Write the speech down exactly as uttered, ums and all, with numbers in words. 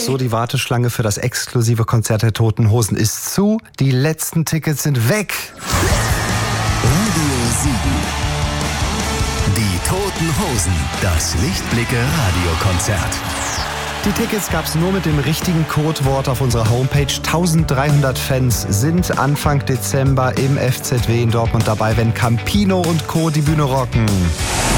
So, die Warteschlange für das exklusive Konzert der Toten Hosen ist zu. Die letzten Tickets sind weg. Radio sieben. Die Toten Hosen. Das Lichtblicke Radiokonzert. Die Tickets gab es nur mit dem richtigen Codewort auf unserer Homepage. dreizehnhundert Fans sind Anfang Dezember im F Z W in Dortmund dabei, wenn Campino und Co. die Bühne rocken.